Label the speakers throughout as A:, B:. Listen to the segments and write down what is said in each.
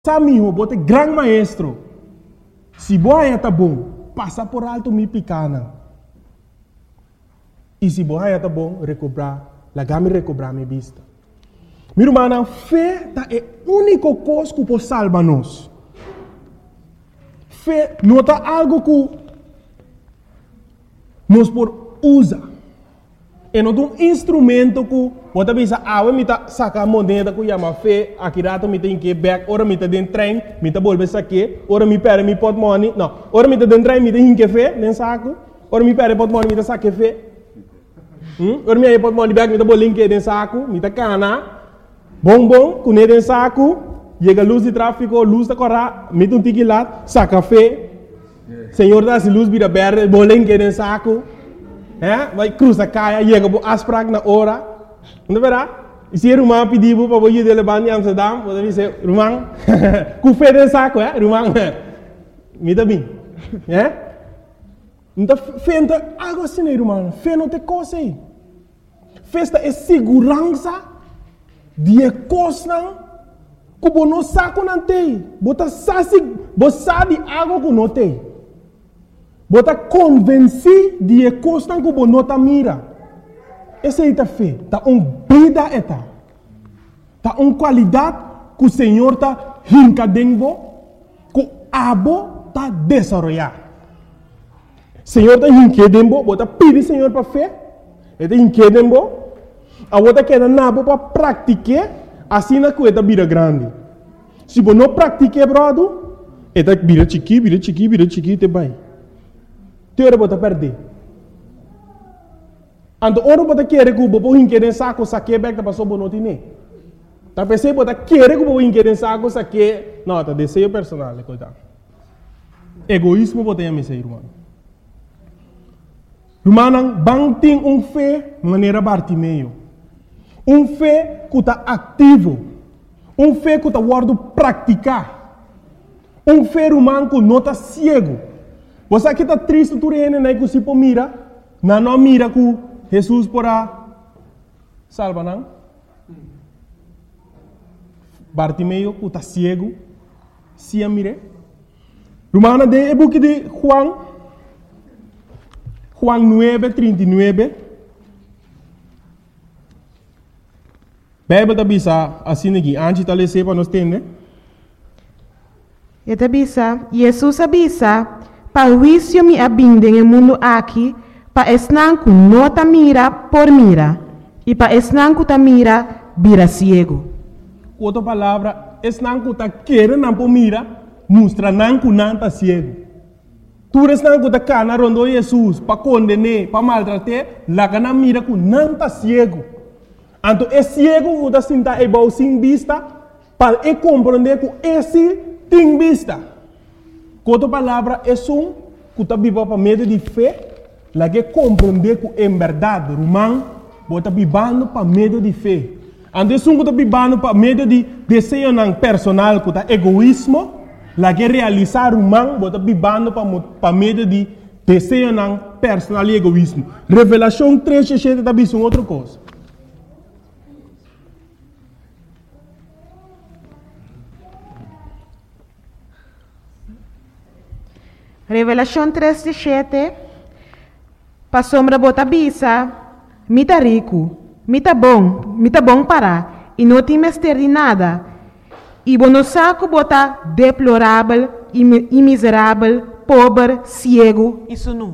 A: Amigo, bote gran maestro. Se boa tá bom, passa por alto mi picana. E se boa tá bom, recobrar, lagami recobrar minha vista. Meu irmão, fé é a única coisa que pode salvar nós. Fé não é algo que nós podemos usar. É um instrumento que você pensa, eu vou sacar a moneda que chama fé, aqui rato eu tenho que ir back, ora eu tenho que trem, eu vou voltar aqui, ora eu pego meu portmoney, não, ora eu tenho que trem, eu tenho que fé, nem saco, ora eu pego portmoney, eu saco fé, ora eu pego portmoney back, eu vou linkar dentro saco, eu cana, bom, com ele dentro saco, chega luz de tráfego, luz da corra, eu tenho que ir lá, saca fé, Senhor dá se luz vira verde, vou linkar dentro saco. Vai cruzar caia, chega para as pragas na hora. Não verá? E se o irmão pediu para você ir levar em Amsterdam, você diz, irmão, com fé de saco, irmão, me dá bem. Então, fé não é algo assim, irmão. Fé não tem coisa aí. Festa é segurança de coisa que você não sabe não tem. Você sabe algo que não tem. Você convence de coisa que você não mira. Essa é a fé. Está uma vida. Está uma qualidade que o Senhor está rincadendo, que o abo está desenvolvendo. O Senhor está rincadendo, você pede o Senhor para fé. Ele está rincadendo, você quer nabo para praticar, assim na coisa vira grande. Se você não pratica, brother, ele vira chiqui, te vai. Teora bota perder. Ando ora bota querer que o bobo hinquer saco saque back da passou bonoti ne. Tá pensei bota querer que o bobo hinquer saco saque, não, tá desejo personal, coitado. Egoísmo bota em ser irmão. Irmão, bang tem fé maneira Bartimeu. Fé que tá ativo. Fé que tá guardo praticar. Fé humano que não tá cego. Você aqui está triste, tu né, que se mira, não mira que Jesus porá salva, não? Bartimeu, que está cego, se mire. Romana de book de Juan 9:39. Bíblia está bisa assim aqui, antes de ler para nós entender.
B: E está bisa, Jesus avisa. Para o juízo me abindem no mundo aqui, para esnanco não ta mira por mira, e para esnanco ta mira, vira ciego.
A: Outra palavra, esnanco ta querer não por mira, mostra nanco não ta ciego. Tu esnanco ta cana rondo Jesus, para condenar, para maltratar, lá que não mira com não ta ciego. Então, é ciego que ta sinta igual sem vista, para compreender que esse tem vista. Outra palavra é que está vivo para meio de fé, lá que compreender que é verdade, irmão, está vivendo para meio de fé. Então, está vivendo para meio de desejo personal, que é egoísmo, lá que realizar irmão, está vivendo para meio de desejo personal e egoísmo. Revelação 3:7 está vivendo outra coisa.
B: Revelação 3:7. Para sombra bota bisa, mita rico, mita bom para, e não tem mestre de nada. E bono saco bota deplorável e miserável, pobre, cego e sunu.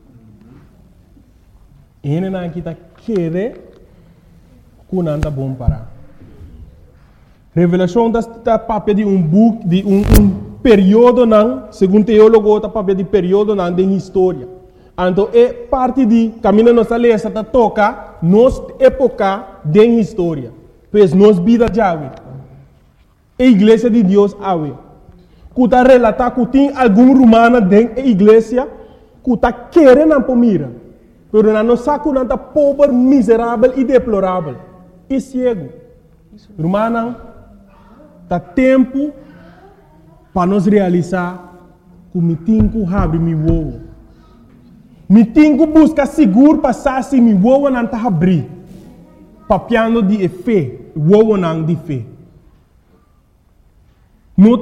A: Ele não está querendo que não está bom para. Revelação está papel de book, de período não, segundo teólogo, está papel de período não de história. Então, é parte de caminho nossa lei está toca nos época de história. Pois nos vida já a igreja de Deus a que está relatar que tem algum romano dentro da igreja que está querendo não mira, mas não sabe que não está pobre, miserável e deplorável e cego. Romano, está tempo para nós realizar que me tenho que abrir meu ovo. Me tenho que buscar seguro passar se meu ovo não está abrir. Papiando de fé, o ovo não de fé.